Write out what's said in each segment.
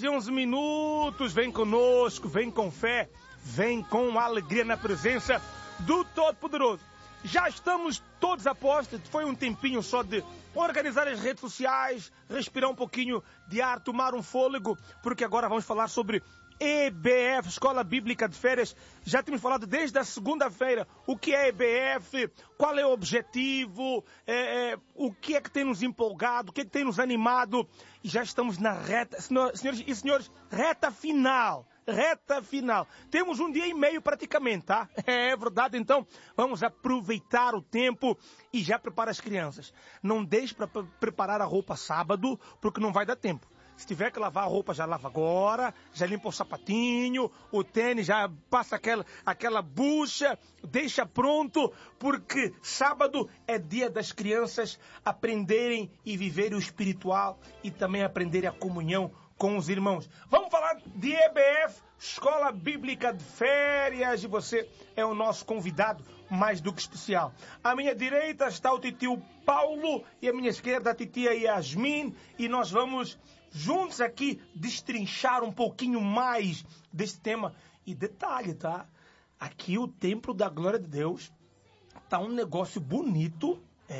11 vem conosco, vem com fé, vem com alegria na presença do Todo-Poderoso. Já estamos todos a postos, foi um tempinho só de organizar as redes sociais, respirar um pouquinho de ar, tomar um fôlego, porque agora vamos falar sobre EBF, Escola Bíblica de Férias. Já temos falado desde a segunda-feira o que é EBF, qual é o objetivo, o que é que tem nos empolgado, o que é que tem nos animado. E já estamos na reta, senhoras e senhores, reta final. Temos um dia e meio praticamente, tá? É verdade, então vamos aproveitar o tempo e já prepara as crianças. Não deixe para preparar a roupa sábado, porque não vai dar tempo. Se tiver que lavar a roupa, já lava agora, já limpa o sapatinho, o tênis, já passa aquela bucha, deixa pronto, porque sábado é dia das crianças aprenderem e viverem o espiritual e também aprenderem a comunhão com os irmãos. Vamos falar de EBF, Escola Bíblica de Férias, e você é o nosso convidado mais do que especial. À minha direita está o titio Paulo e à minha esquerda a titia Yasmin, e nós vamos juntos aqui destrinchar um pouquinho mais desse tema. E detalhe, tá? Aqui o Templo da Glória de Deus tá um negócio bonito.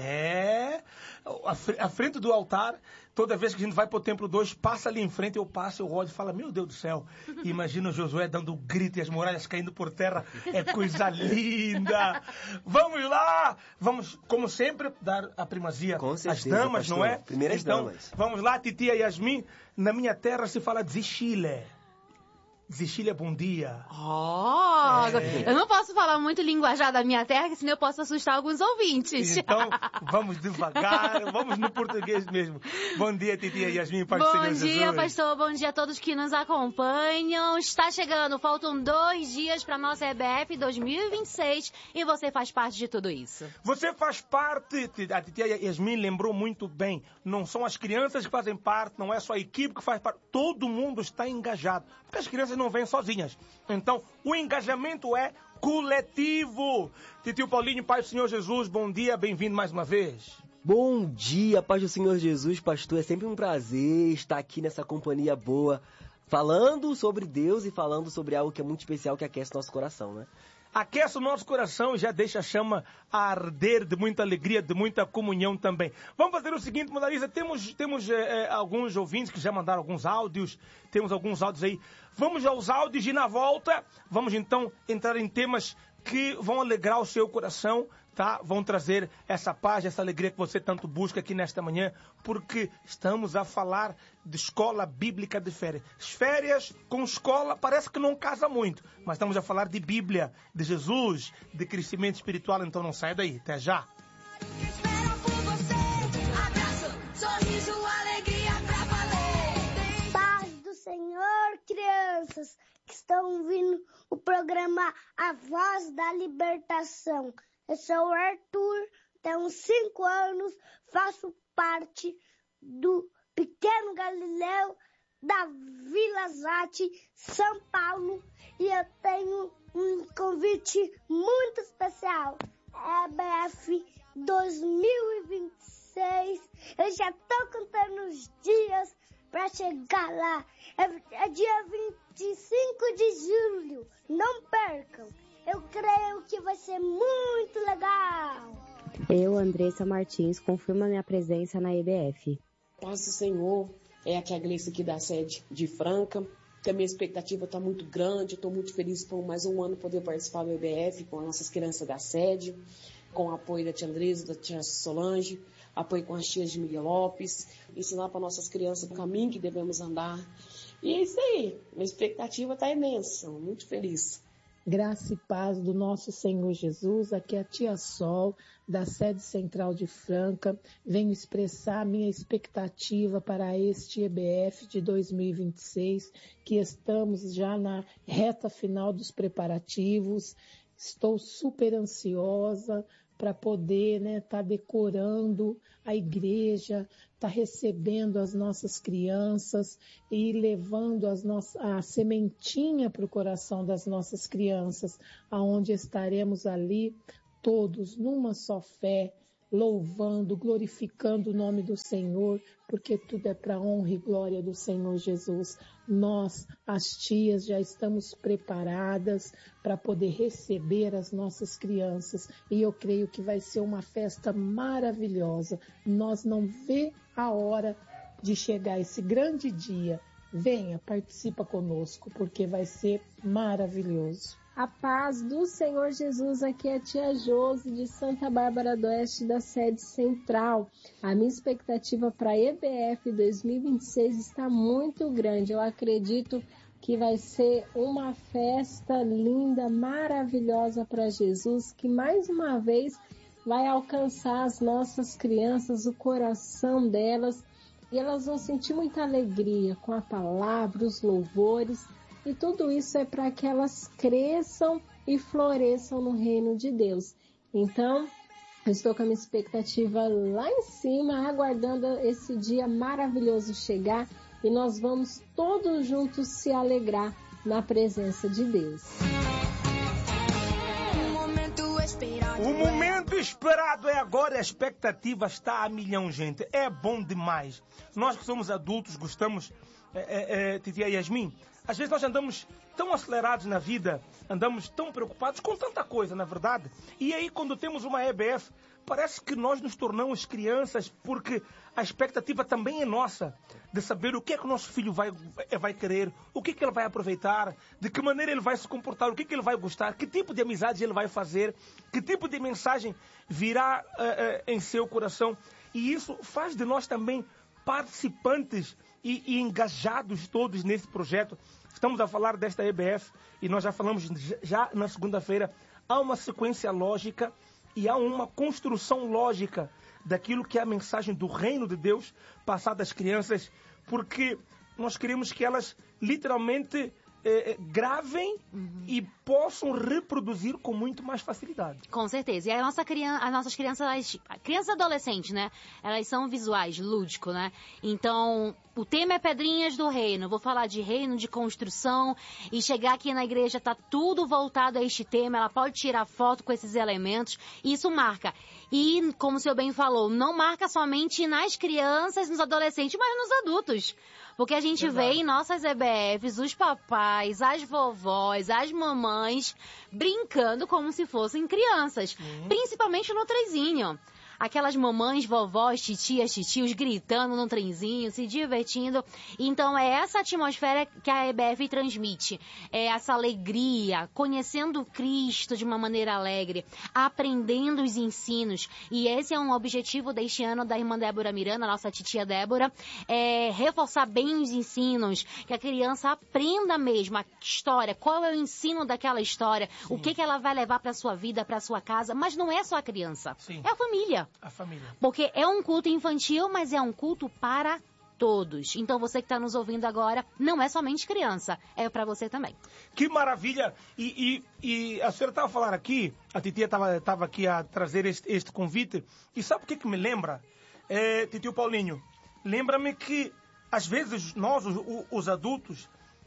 À frente do altar, toda vez que a gente vai pro Templo 2, passa ali em frente, eu passo, eu olho e falo, meu Deus do céu, imagina o Josué dando um grito e as muralhas caindo por terra, é coisa linda. Vamos lá, vamos, como sempre, dar a primazia às damas, pastor, não é? Primeiras damas. Vamos lá, titia Yasmin, na minha terra se fala Zixile. Zixile, bom dia. Eu não posso falar muito linguajar da minha terra, senão eu posso assustar alguns ouvintes. Então, vamos devagar, vamos no português mesmo. Bom dia, titia Yasmin, Pai do Senhor Jesus. Bom dia, pastor, bom dia a todos que nos acompanham. Está chegando, faltam 2 dias para a nossa EBF 2026 e você faz parte de tudo isso. Você faz parte, a titia Yasmin lembrou muito bem, não são as crianças que fazem parte, não é só a equipe que faz parte, todo mundo está engajado, porque as crianças não vêm sozinhas. Então, o engajamento é coletivo. Titio Paulinho, Pai do Senhor Jesus, bom dia, bem-vindo mais uma vez. Bom dia, Pai do Senhor Jesus, pastor. É sempre um prazer estar aqui nessa companhia boa, falando sobre Deus e falando sobre algo que é muito especial, que aquece nosso coração, né? Aquece o nosso coração e já deixa a chama arder de muita alegria, de muita comunhão também. Vamos fazer o seguinte, Monalisa, temos alguns ouvintes que já mandaram alguns áudios, temos alguns áudios aí. Vamos aos áudios e na volta vamos então entrar em temas que vão alegrar o seu coração, tá? Vão trazer essa paz, essa alegria que você tanto busca aqui nesta manhã, porque estamos a falar de Escola Bíblica de Férias. Férias com escola parece que não casa muito, mas estamos a falar de Bíblia, de Jesus, de crescimento espiritual, então não saia daí. Até já! Espero por você, abraço, sorriso, alegria pra valer. Paz do Senhor, crianças que estão ouvindo o programa A Voz da Libertação. Eu sou o Arthur, tenho 5 anos, faço parte do Pequeno Galileu da Vila Zate, São Paulo, e eu tenho um convite muito especial. EBF 2026, eu já estou contando os dias para chegar lá. É dia 25 de julho, não percam. Eu creio que vai ser muito legal. Eu, Andressa Martins, confirmo a minha presença na EBF. Paz do Senhor, é aqui a Gleice aqui da sede de Franca, que a minha expectativa está muito grande, eu estou muito feliz por mais um ano poder participar do EBF com as nossas crianças da sede, com o apoio da tia Andresa, da tia Solange, apoio com as tias de Miguel Lopes, ensinar para nossas crianças o caminho que devemos andar. E é isso aí, minha expectativa está imensa, muito feliz. Graça e paz do nosso Senhor Jesus, aqui é a tia Sol, da sede central de Franca. Venho expressar a minha expectativa para este EBF de 2026, que estamos já na reta final dos preparativos. Estou super ansiosa para poder tá decorando a igreja, tá recebendo as nossas crianças e levando a sementinha para o coração das nossas crianças, aonde estaremos ali todos numa só fé, louvando, glorificando o nome do Senhor, porque tudo é para a honra e glória do Senhor Jesus. Nós, as tias, já estamos preparadas para poder receber as nossas crianças e eu creio que vai ser uma festa maravilhosa. Nós não vê a hora de chegar esse grande dia. Venha, participa conosco, porque vai ser maravilhoso. A paz do Senhor Jesus, aqui é a tia Josi de Santa Bárbara do Oeste, da sede central. A minha expectativa para a EBF 2026 está muito grande. Eu acredito que vai ser uma festa linda, maravilhosa para Jesus, que mais uma vez vai alcançar as nossas crianças, o coração delas, e elas vão sentir muita alegria com a palavra, os louvores. E tudo isso é para que elas cresçam e floresçam no reino de Deus. Então, eu estou com a minha expectativa lá em cima, aguardando esse dia maravilhoso chegar. E nós vamos todos juntos se alegrar na presença de Deus. O momento esperado é agora, a expectativa está a milhão, gente. É bom demais. Nós que somos adultos, gostamos, titia Yasmin, às vezes nós andamos tão acelerados na vida, andamos tão preocupados com tanta coisa, na verdade. E aí, quando temos uma EBF, parece que nós nos tornamos crianças, porque a expectativa também é nossa, de saber o que é que o nosso filho vai querer, o que é que ele vai aproveitar, de que maneira ele vai se comportar, o que é que ele vai gostar, que tipo de amizade ele vai fazer, que tipo de mensagem virá em seu coração. E isso faz de nós também participantes e engajados todos nesse projeto. Estamos a falar desta EBF e nós já falamos já na segunda-feira. Há uma sequência lógica e há uma construção lógica daquilo que é a mensagem do reino de Deus passada às crianças, porque nós queremos que elas literalmente gravem e possam reproduzir com muito mais facilidade. Com certeza. E as nossas crianças, crianças e adolescentes, né? Elas são visuais, lúdico, né? Então, o tema é Pedrinhas do Reino. Eu vou falar de reino, de construção, e chegar aqui na igreja tá tudo voltado a este tema. Ela pode tirar foto com esses elementos. E isso marca. E, como o senhor bem falou, não marca somente nas crianças, nos adolescentes, mas nos adultos. Porque a gente vê em nossas EBFs os papais, as vovós, as mamães brincando como se fossem crianças. Principalmente no trenzinho. Aquelas mamães, vovós, titias, titios gritando no trenzinho, se divertindo. Então é essa atmosfera que a EBF transmite. É essa alegria, conhecendo Cristo de uma maneira alegre, aprendendo os ensinos. E esse é um objetivo deste ano da irmã Débora Miranda, nossa titia Débora, reforçar bem os ensinos, que a criança aprenda mesmo a história, qual é o ensino daquela história, o que ela vai levar para sua vida, para sua casa. Mas não é só a criança, é a família. A família. Porque é um culto infantil, mas é um culto para todos. Então você que está nos ouvindo agora, não é somente criança, é para você também. Que maravilha! E a senhora estava falando aqui, a titia estava aqui a trazer este convite, e sabe o que me lembra? Titio Paulinho, lembra-me que às vezes nós, os adultos,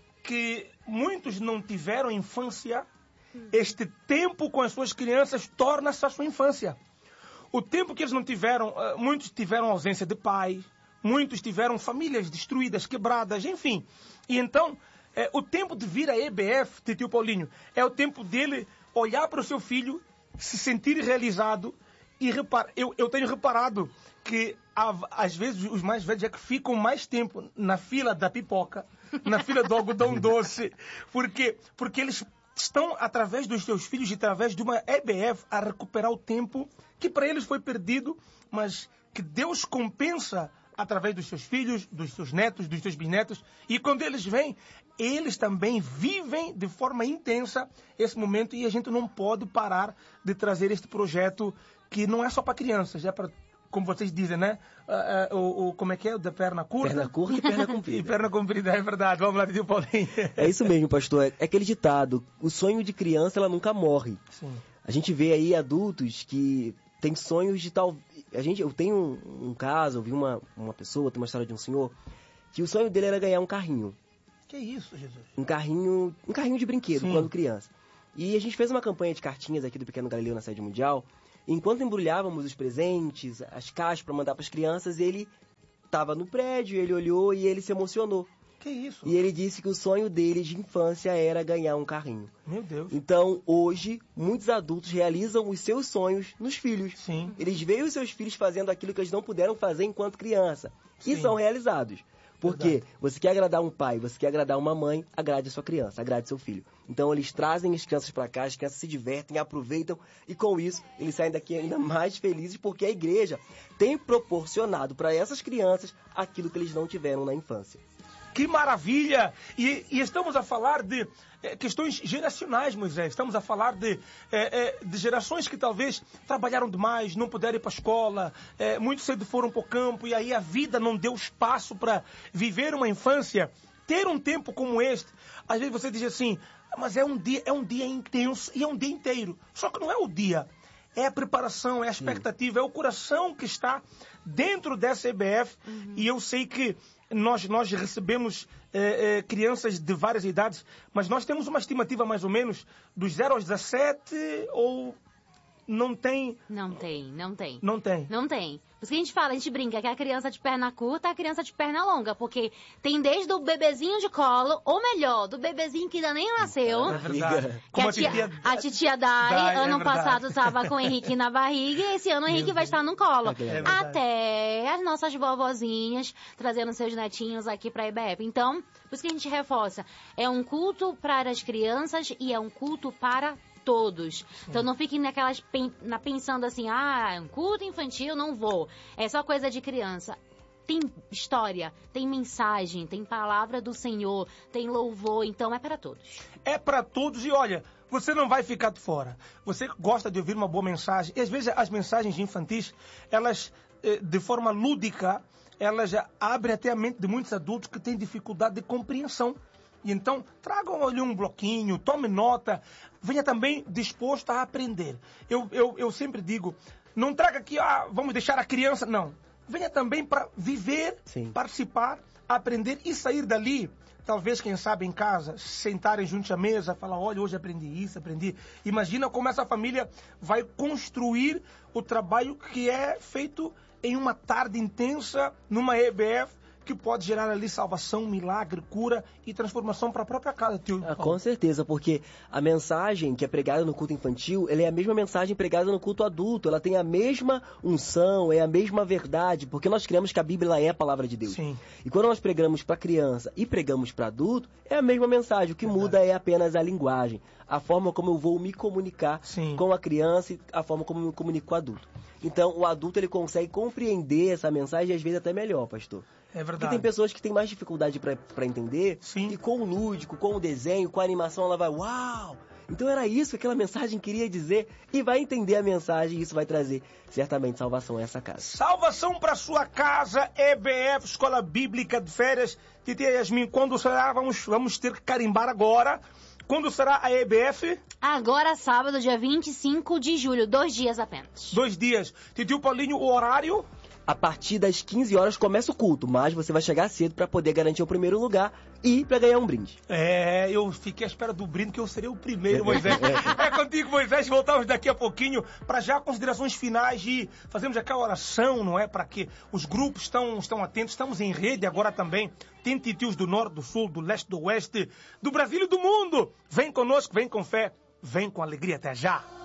que muitos não tiveram infância, este tempo com as suas crianças torna-se a sua infância. O tempo que eles não tiveram, muitos tiveram ausência de pai, muitos tiveram famílias destruídas, quebradas, enfim. E então, o tempo de vir à EBF, titio Paulinho, é o tempo dele olhar para o seu filho, se sentir realizado e reparar. Eu tenho reparado que, às vezes, os mais velhos é que ficam mais tempo na fila da pipoca, na fila do algodão doce, porque eles estão, através dos seus filhos, através de uma EBF, a recuperar o tempo que para eles foi perdido, mas que Deus compensa através dos seus filhos, dos seus netos, dos seus bisnetos. E quando eles vêm, eles também vivem de forma intensa esse momento, e a gente não pode parar de trazer este projeto que não é só para crianças, é para, como vocês dizem, né? Como é que é? O da perna curta? Perna curta e perna comprida. E perna comprida, é verdade. Vamos lá, tio Paulinho. É isso mesmo, pastor. É aquele ditado, o sonho de criança, ela nunca morre. Sim. A gente vê aí adultos que têm sonhos de tal... Eu tenho um caso, eu vi uma pessoa, tem uma história de um senhor, que o sonho dele era ganhar um carrinho. Que isso, Jesus? Um carrinho de brinquedo, quando criança. E a gente fez uma campanha de cartinhas aqui do Pequeno Galileu na sede mundial, Enquanto embrulhávamos os presentes, as caixas para mandar para as crianças, ele estava no prédio, ele olhou e ele se emocionou. Que isso? E ele disse que o sonho dele de infância era ganhar um carrinho. Meu Deus. Então, hoje, muitos adultos realizam os seus sonhos nos filhos. Sim. Eles veem os seus filhos fazendo aquilo que eles não puderam fazer enquanto criança. E Sim. são realizados. Porque Verdade. você quer agradar um pai, você quer agradar uma mãe, agrade a sua criança, agrade seu filho. Então eles trazem as crianças para cá, as crianças se divertem, aproveitam e com isso eles saem daqui ainda mais felizes porque a igreja tem proporcionado para essas crianças aquilo que eles não tiveram na infância. Que maravilha! E estamos a falar de questões geracionais, Moisés. Estamos a falar de gerações que talvez trabalharam demais, não puderam ir para a escola, muito cedo foram para o campo e aí a vida não deu espaço para viver uma infância. Ter um tempo como este, às vezes você diz assim, mas é um dia intenso e é um dia inteiro. Só que não é o dia. É a preparação, é a expectativa, é o coração que está dentro dessa EBF. E eu sei que nós recebemos crianças de várias idades, mas nós temos uma estimativa mais ou menos dos 0 aos 17 ou não tem? Não tem. Não tem. Não tem. Por isso que a gente brinca que a criança de perna curta é a criança de perna longa, porque tem desde o bebezinho de colo, ou melhor, do bebezinho que ainda nem nasceu. É verdade. Que a titia Dai, ano passado, estava com o Henrique na barriga, e esse ano o Henrique vai estar no colo. Até as nossas vovozinhas trazendo seus netinhos aqui para a EBF. Então, por isso que a gente reforça. É um culto para as crianças e é um culto para todos. Então não fiquem pensando assim, é um culto infantil, não vou. É só coisa de criança. Tem história, tem mensagem, tem palavra do Senhor, tem louvor, então é para todos. É para todos e olha, você não vai ficar de fora. Você gosta de ouvir uma boa mensagem. E às vezes as mensagens infantis, elas, de forma lúdica, elas abrem até a mente de muitos adultos que têm dificuldade de compreensão. E então, tragam ali um bloquinho, tome nota, venha também disposto a aprender. Eu sempre digo, não traga aqui, vamos deixar a criança, não. Venha também para viver, Sim. participar, aprender e sair dali. Talvez, quem sabe, em casa, sentarem junto à mesa, falar, olha, hoje aprendi isso, aprendi. Imagina como essa família vai construir o trabalho que é feito em uma tarde intensa, numa EBF, que pode gerar ali salvação, milagre, cura e transformação para a própria casa, tio. Com certeza, porque a mensagem que é pregada no culto infantil, ela é a mesma mensagem pregada no culto adulto, ela tem a mesma unção, é a mesma verdade, porque nós cremos que a Bíblia ela é a palavra de Deus. Sim. E quando nós pregamos para criança e pregamos para adulto, é a mesma mensagem, o que muda é apenas a linguagem, a forma como eu vou me comunicar com a criança e a forma como eu me comunico com o adulto. Então, o adulto ele consegue compreender essa mensagem e às vezes até melhor, pastor. É verdade. Porque tem pessoas que têm mais dificuldade para entender. Sim. E com o lúdico, com o desenho, com a animação, ela vai, uau! Então era isso que aquela mensagem queria dizer. E vai entender a mensagem e isso vai trazer certamente salvação a essa casa. Salvação para sua casa, EBF, Escola Bíblica de Férias. Titia Yasmin, quando será? Vamos ter que carimbar agora. Quando será a EBF? Agora, sábado, dia 25 de julho, 2 dias apenas. 2 dias. Titio Paulinho, o horário? A partir das 15 horas começa o culto, mas você vai chegar cedo para poder garantir o primeiro lugar e para ganhar um brinde. Eu fiquei à espera do brinde, que eu serei o primeiro, Moisés. É contigo, Moisés. Voltamos daqui a pouquinho para já considerações finais e fazemos aquela oração, não é? Para que os grupos estão atentos. Estamos em rede agora também. Tem titios do norte, do sul, do leste, do oeste, do Brasil e do mundo. Vem conosco, vem com fé, vem com alegria. Até já.